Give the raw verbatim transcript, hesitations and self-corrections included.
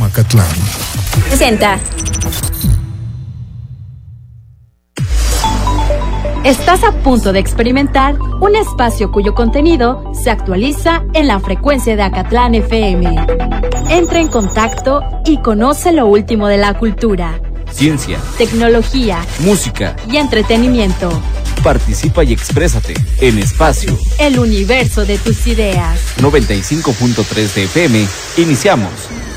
Acatlán. Presenta. Estás a punto de experimentar un espacio cuyo contenido se actualiza en la frecuencia de Acatlán F M. Entra en contacto y conoce lo último de la cultura, ciencia, tecnología, música y entretenimiento. Participa y exprésate en Espacio, el universo de tus ideas. noventa y cinco punto tres de F M. Iniciamos.